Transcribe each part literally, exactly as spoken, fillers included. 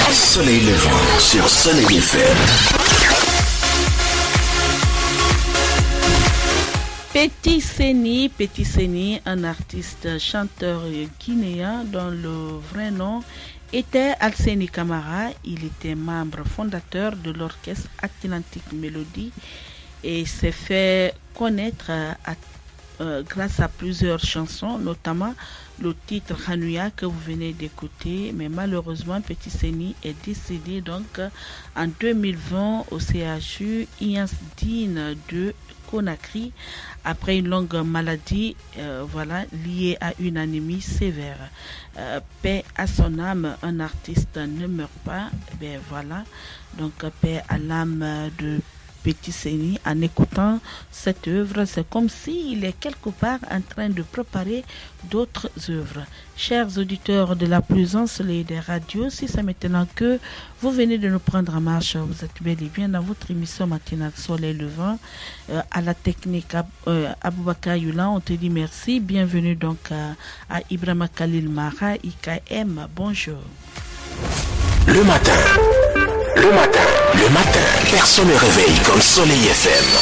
Soleil levant sur Soleil F M. Petit Seni, Petit Seni, un artiste chanteur guinéen dont le vrai nom était Alseni Camara. Il était membre fondateur de l'orchestre Atlantic Melody et s'est fait connaître à, euh, grâce à plusieurs chansons, notamment le titre Hanouya que vous venez d'écouter. Mais malheureusement, Petit Seni est décédé donc en deux mille vingt au C H U Iansdine de Conakry après une longue maladie euh, voilà, liée à une anémie sévère. Euh, paix à son âme, un artiste ne meurt pas. Ben voilà, donc paix à l'âme de Petit Seni. En écoutant cette œuvre, c'est comme s'il est quelque part en train de préparer d'autres œuvres. Chers auditeurs de la plus ensoleillée des radios, si c'est maintenant que vous venez de nous prendre en marche, vous êtes bel et bien dans votre émission matinale Soleil Levant. Euh, à la technique, euh, Aboubakar Yula, on te dit merci. Bienvenue donc à, à Ibrahima Khalil Mara, I K M. Bonjour. Le matin, le matin, le matin, personne ne réveille comme Soleil F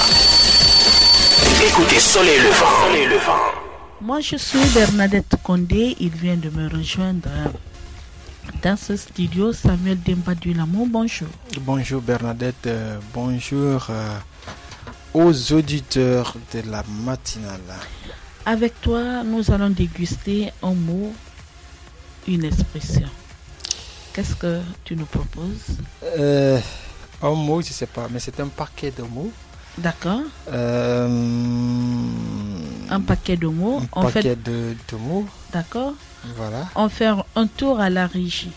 M. Écoutez Soleil Levant. Soleil Levant. Moi, je suis Bernadette Condé. Il vient de me rejoindre dans ce studio. Samuel Demba Dulamont, bonjour. Bonjour Bernadette, euh, bonjour euh, aux auditeurs de la matinale. Avec toi, nous allons déguster un mot, une expression. Qu'est-ce que tu nous proposes? euh, Un mot, je ne sais pas, mais c'est un paquet de mots. D'accord. Euh, un paquet de mots. Un On paquet fait... de, de mots. D'accord. Voilà. On fait un tour à la régie.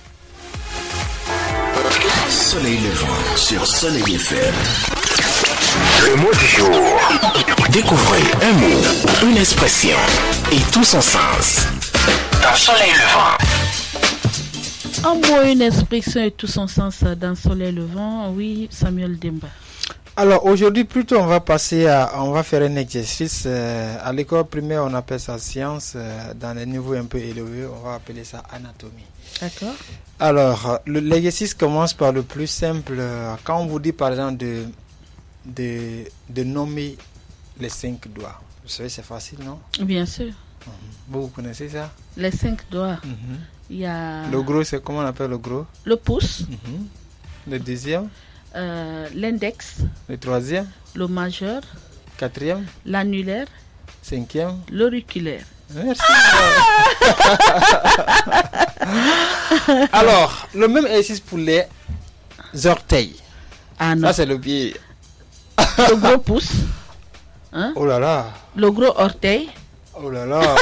Soleil levant sur Soleil F M. Le mot du jour. Découvrez un mot, une expression et tout son sens dans Soleil levant. Un mot, une expression et tout son sens dans Soleil Levant. Oui, Samuel Demba. Alors aujourd'hui, plutôt on va passer à, on va faire un exercice. Euh, à l'école primaire, on appelle ça science. Euh, dans les niveaux un peu élevés, on va appeler ça anatomie. D'accord. Alors, le, l'exercice commence par le plus simple. Quand on vous dit par exemple de, de, de nommer les cinq doigts, vous savez, c'est facile, non? Bien sûr. Mm-hmm. Vous, vous connaissez ça? Les cinq doigts. Mm-hmm. Il y a... Le gros, c'est comment on appelle le gros? Le pouce. Mm-hmm. Le deuxième? Euh, l'index. Le troisième? Le majeur. Quatrième? L'annulaire. Cinquième? L'auriculaire. Merci. Ah Alors, le même exercice pour les orteils. Ah non. Ça, c'est le pied. Le gros pouce. Hein? Oh là là. Le gros orteil. Oh là là.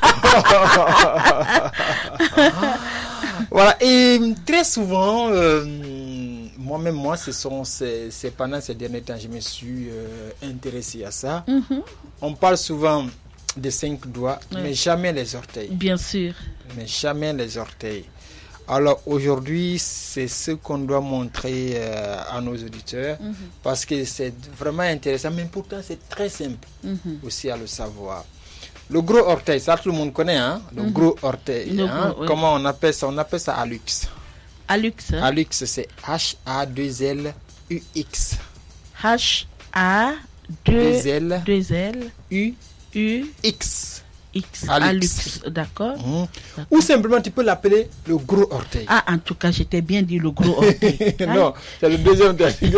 Voilà, et très souvent, euh, moi-même, moi, ce sont ces, ces, pendant ces derniers temps, je me suis euh, intéressé à ça. Mm-hmm. On parle souvent des cinq doigts, ouais. mais jamais les orteils. Bien sûr. Mais jamais les orteils. Alors aujourd'hui, c'est ce qu'on doit montrer euh, à nos auditeurs, mm-hmm. parce que c'est vraiment intéressant, mais pourtant c'est très simple mm-hmm. aussi à le savoir. Le gros orteil, ça tout le monde connaît, hein? Le mm-hmm. gros orteil. Le hein? gros, oui. Comment on appelle ça? On appelle ça hallux. Hallux. Hein? Hallux, c'est H A deux L U X. H A deux L U U X. X. Hallux, d'accord. Mmh. d'accord. Ou simplement tu peux l'appeler le gros orteil. Ah, en tout cas, j'étais bien dit le gros orteil. Non, c'est le deuxième orteil.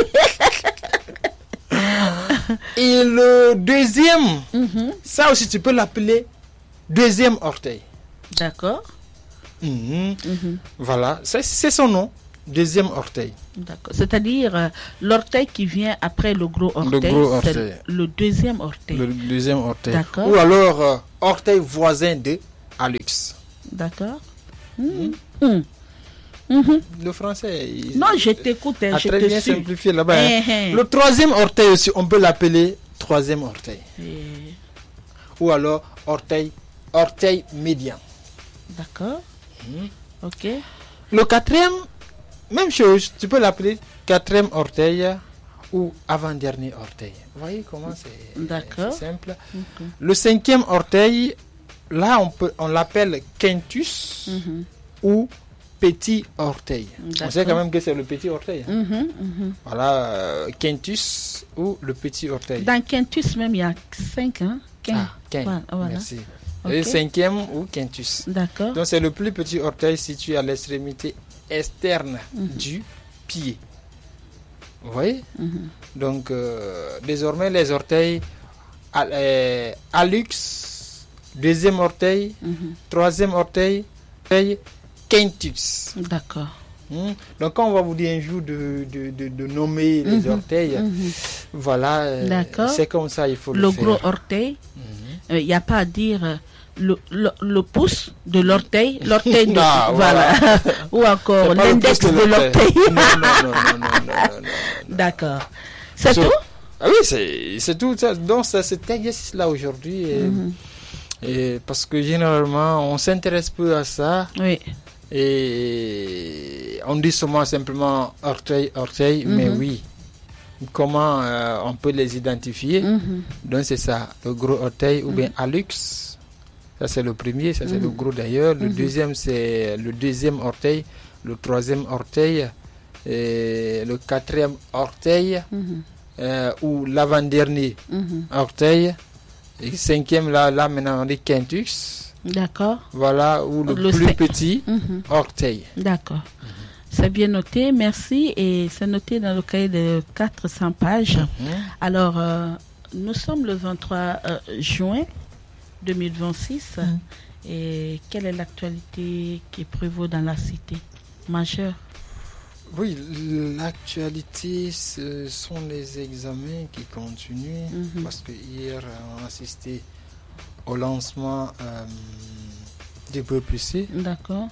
Et le deuxième, mm-hmm. ça aussi tu peux l'appeler deuxième orteil. D'accord. Mm-hmm. Mm-hmm. Voilà, c'est, c'est son nom, deuxième orteil. D'accord. C'est-à-dire euh, l'orteil qui vient après le gros orteil. Le gros orteil. C'est le deuxième orteil. Le deuxième orteil. D'accord. Ou alors euh, orteil voisin de hallux. D'accord. Mm-hmm. Mm. Mm-hmm. Le français. Il... Non, je t'écoute. A je très te bien suis. simplifié là-bas. Eh, hein. eh. Le troisième orteil aussi, on peut l'appeler troisième orteil. Eh. Ou alors orteil, orteil médian. D'accord. Mm. Ok. Le quatrième, même chose, tu peux l'appeler quatrième orteil ou avant-dernier orteil. Vous voyez comment c'est, D'accord. c'est simple. Okay. Le cinquième orteil, là on, peut, on l'appelle quintus mm-hmm. ou petit orteil. D'accord. On sait quand même que c'est le petit orteil. Mhm, mhm. Voilà, euh, quintus ou le petit orteil. Dans quintus même, il y a cinq, hein? Quin. Ah, quin. Voilà, voilà. Merci. Ok. Le cinquième ou quintus. D'accord. Donc c'est le plus petit orteil situé à l'extrémité externe Mhm. du pied. Vous voyez? Mhm. Donc euh, désormais les orteils al- euh, hallux, deuxième orteil, Mhm. troisième orteil, orteil quintus. D'accord. Hmm. Donc quand on va vous dire un jour de, de, de, de nommer les Mhm. orteils, Mhm. voilà, euh, D'accord. c'est comme ça il faut le, Le faire. gros orteil, Mhm. il n'y a pas à dire euh, le, le, le pouce de l'orteil, l'orteil de... Non, voilà. voilà. Ou encore C'est pas le l'index pouce de de l'orteil. Non, non, non, non, non, non, non, non. D'accord. C'est So- tout? Ah oui, c'est, c'est tout ça. Donc, ça, cet exercice-là aujourd'hui, et, Mhm. et parce que généralement, on s'intéresse peu à ça Oui. et on dit souvent simplement orteil, orteil, Mhm. mais oui. Comment euh, on peut les identifier? Mhm. Donc, c'est ça, le gros orteil ou bien Mhm. hallux. Ça, c'est le premier, ça, c'est le Mhm. gros d'ailleurs. Le Mhm. deuxième, c'est le deuxième orteil. Le troisième orteil. Et le quatrième orteil. Mhm. Euh, ou l'avant-dernier Mhm. orteil, et cinquième là, là maintenant on dit quintus, D'accord. voilà, ou le, Le plus cin- petit Mhm. orteil. D'accord. C'est bien noté, merci. Et c'est noté dans le cahier de quatre cents pages. Mhm. Alors, euh, nous sommes le vingt-trois euh, juin deux mille vingt-six. Mhm. Et quelle est l'actualité qui prévaut dans la cité majeure? Oui, l'actualité, ce sont les examens qui continuent, Mhm. parce que hier on a assisté au lancement euh, du B P C. D'accord.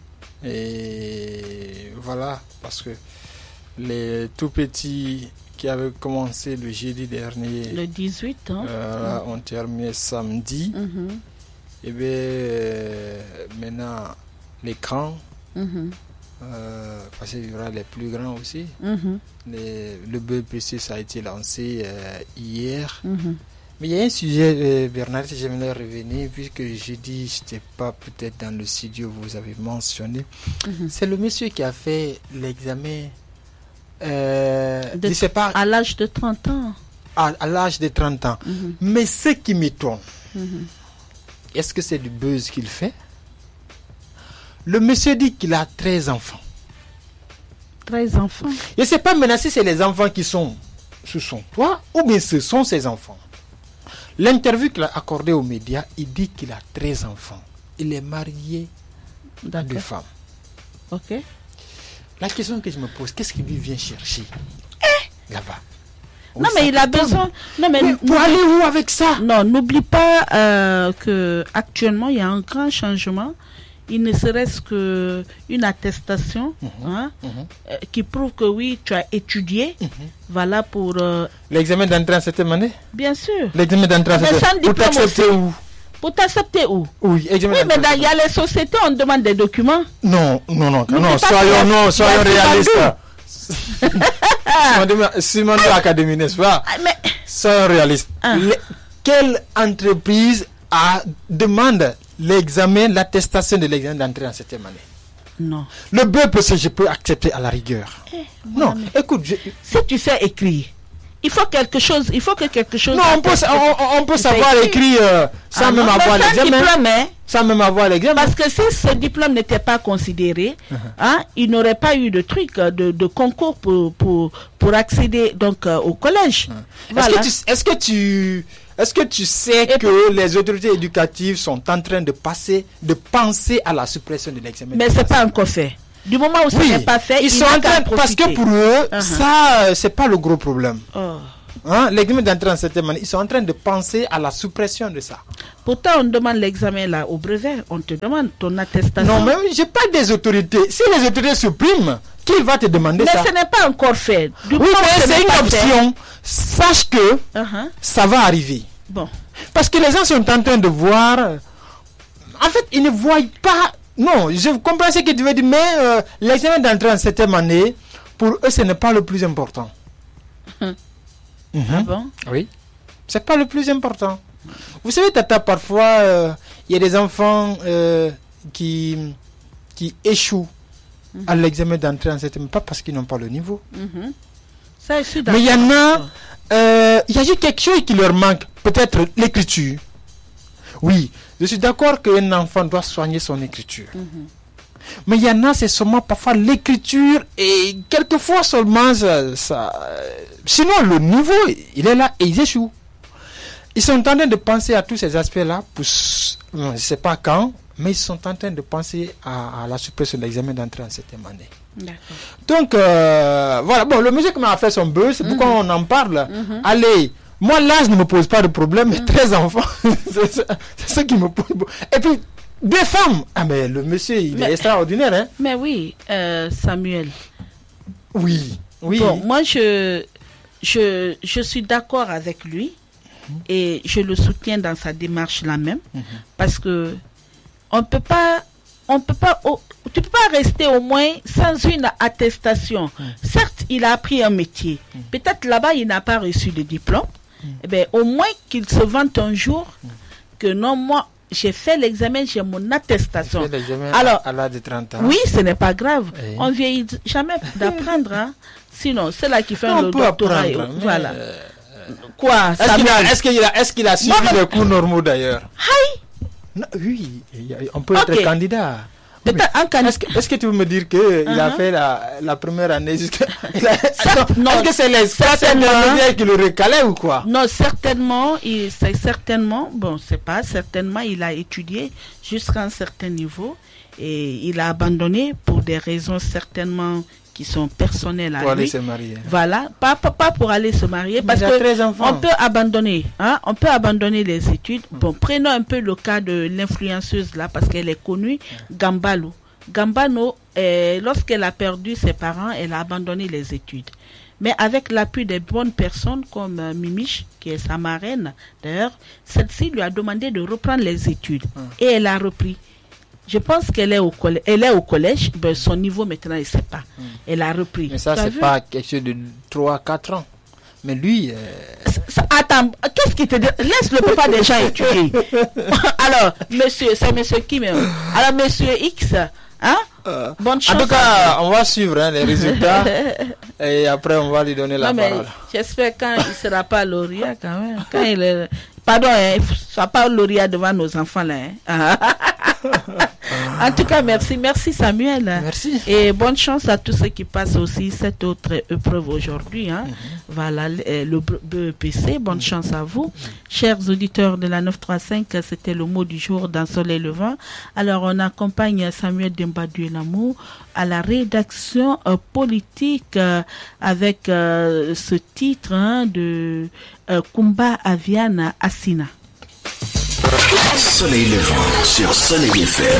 Et voilà, parce que les tout petits qui avaient commencé le jeudi dernier Le dix-huit, hein? euh, ont terminé samedi. Mhm. Et bien euh, maintenant les grands, Mhm. euh, parce qu'il y aura les plus grands aussi. Mhm. Les- le B P C ça a été lancé euh, hier. Mhm. Mais il y a un sujet, euh, Bernard, j'aimerais revenir, puisque jeudi, je n'étais pas peut-être dans le studio, vous avez mentionné. Mhm. C'est le monsieur qui a fait l'examen, euh, De- je sais pas, À l'âge de trente ans. à, à l'âge de trente ans. Mhm. Mais ce qui m'étonne, Mhm. est-ce que c'est du buzz qu'il fait? Le monsieur dit qu'il a treize enfants. treize enfants. Je ne sais pas maintenant si c'est les enfants qui sont sous son toit ou bien ce sont ses enfants. L'interview qu'il a accordée aux médias, il dit qu'il a treize enfants. Il est marié à deux D'accord. femmes. Ok. La question que je me pose, qu'est-ce qu'il lui vient chercher là-bas? Non, Oui, mais ça il a t'étonne. besoin. Non, mais Mais n'oublie- pour aller où avec ça? non, n'oublie pas euh, que actuellement il y a un grand changement. Il ne serait-ce que une attestation Mhm. hein, Mhm. euh, qui prouve que oui, tu as étudié. Mhm. Voilà pour. euh, L'examen d'entrée en septième année? bien sûr. L'examen d'entrée en Mais septième sans année. Pour diplôme t'accepter aussi. où? Pour t'accepter où? Oui, examen Oui, mais d'entrée en dans- il y a les sociétés, on demande des documents. Non, non, non, N'oublie non, pas soyons, qu'il y a- non, il y a soyons réalistes. Simandou. Simandou Académie, n'est-ce pas? Ah, mais Soyons réalistes. Ah. Le- quelle entreprise a, demande l'examen, l'attestation de l'examen d'entrée en septième année? non. Le B P C, je peux accepter à la rigueur. mon Non, ami. écoute, je- Si tu sais écrire, il faut quelque chose. Il faut que quelque chose. non, on peut, atteste. on, on- on peut Tu savoir sais écrire euh, sans Ah même non, avoir mais sans l'examen. diplôme, hein. Sans même avoir l'examen. Parce que si ce diplôme n'était pas considéré, Uh-huh. hein, il n'aurait pas eu de truc, euh, de, de concours pour, pour, pour accéder donc, euh, au collège. Est-ce Voilà. que tu, est-ce que tu, est-ce que tu sais Et que les autorités éducatives sont en train de passer, de penser à la suppression de l'examen? Mais c'est pas encore fait. Du moment où ce Oui, n'est pas fait, ils il sont n'a en qu'à train, parce que profiter. pour eux, Uh-huh. ça, euh, c'est pas le gros problème. Oh. Hein? L'examen d'entrée en septième année, ils sont en train de penser à la suppression de ça. Pourtant, on demande l'examen là au brevet. On te demande ton attestation. Non, mais je parle des autorités. Si les autorités suppriment, qui va te demander Mais ça? ce n'est pas encore fait. Du Oui, moment où mais ce c'est n'est une pas fait- option. Sache que Uh-huh. ça va arriver. Bon. Parce que les gens sont en train de voir. En fait, ils ne voient pas. Non, je comprends ce que tu veux dire, mais euh, l'examen d'entrée en septième année, pour eux, ce n'est pas le plus important. Hum. Mhm. Ah bon? Oui. C'est pas le plus important. Vous savez, Tata, parfois, euh, il y a des enfants euh, qui, qui échouent mm-hmm. à l'examen d'entrée en septième, pas parce qu'ils n'ont pas le niveau. Mm-hmm. Ça, je suis Mais il y en a, euh, il y a juste quelque chose qui leur manque, peut-être l'écriture. Oui, je suis d'accord qu'un enfant doit soigner son écriture. Mm-hmm. Mais il y en a, c'est seulement parfois l'écriture et quelquefois seulement ça, ça. Sinon, le niveau, il est là et ils échouent. Ils sont en train de penser à tous ces aspects-là, pour, je ne sais pas quand, mais ils sont en train de penser à, à la suppression de l'examen d'entrée en septième année. D'accord. Donc, euh, voilà. Bon, le monsieur qui m'a fait son buzz, c'est mm-hmm. pourquoi on en parle. Mm-hmm. Allez, moi, l'âge ne me pose pas de problème, mais mm-hmm. treize enfants, c'est, c'est, c'est ce qui me pose. Et puis, deux femmes. Ah, mais le monsieur, il mais, est extraordinaire, hein. Mais oui, euh, Samuel. Oui, oui. Bon, moi, je, je, je suis d'accord avec lui mm-hmm. et je le soutiens dans sa démarche là même, mm-hmm. parce que on peut pas, on peut pas, oh, tu peux pas rester au moins sans une attestation. Mm. Certes, il a appris un métier. Mm. Peut-être là-bas, il n'a pas reçu de diplôme. Mm. Eh bien, au moins qu'il se vante un jour mm. que non, moi, j'ai fait l'examen, j'ai mon attestation. Fait l'examen Alors, à l'âge de trente ans. Oui, ce n'est pas grave. Et... On ne vieillit jamais d'apprendre. Hein. Sinon, c'est là qui fait non, le doctorat. Apprendre, voilà. Euh... Quoi Est-ce qu'il a, est-ce qu'il a, est-ce qu'il a suivi non, les cours normaux d'ailleurs? Hi. Non, oui, on peut okay. être candidat. Oui, est-ce, que, est-ce que tu veux me dire qu'il uh-huh. a fait la, la première année jusqu'à... Non, est-ce que c'est les intermédiaires qui le recalaient ou quoi? Non, certainement, il, c'est certainement, bon, c'est pas, certainement, il a étudié jusqu'à un certain niveau et il a abandonné pour des raisons certainement qui sont personnelles à pour lui. Aller se marier. Voilà, pas, pas, pas pour aller se marier, parce que on peut abandonner, hein, on peut abandonner les études. Mm. Bon, prenons un peu le cas de l'influenceuse là, parce qu'elle est connue, Gambalo. Gambano, eh, lorsqu'elle a perdu ses parents, elle a abandonné les études. Mais avec l'appui des bonnes personnes comme euh, Mimiche, qui est sa marraine, d'ailleurs, celle-ci lui a demandé de reprendre les études. Mm. Et elle a repris. Je pense qu'elle est au collège. Elle est au collège. Ben, son niveau maintenant, elle ne sait pas. Mm. Elle a repris. Mais ça, c'est vu? Pas quelque chose de trois à quatre ans. Mais lui... Euh... Ça, ça, attends, qu'est-ce qui te dit? Laisse le papa des gens étudier. Alors, monsieur, c'est monsieur qui même? Alors, monsieur X, hein? Euh, Bonne chance. En tout cas, on va suivre hein, les résultats. Et après, on va lui donner la non, parole. Mais j'espère quand il ne sera pas lauréat quand même. Quand il est... Pardon, hein, il ne soit pas lauréat devant nos enfants là. Hein. En tout cas, merci. Merci Samuel. Merci. Et bonne chance à tous ceux qui passent aussi cette autre épreuve aujourd'hui. Hein. Mm-hmm. Voilà, le B E P C. Bonne mm-hmm. chance à vous. Mm-hmm. Chers auditeurs de la neuf cent trente-cinq, c'était le mot du jour dans Soleil Levant. Alors, on accompagne Samuel Demba-Duelamu à la rédaction euh, politique euh, avec euh, ce titre hein, de euh, Kumba Aviana Assina. Soleil Levant sur Soleil F M.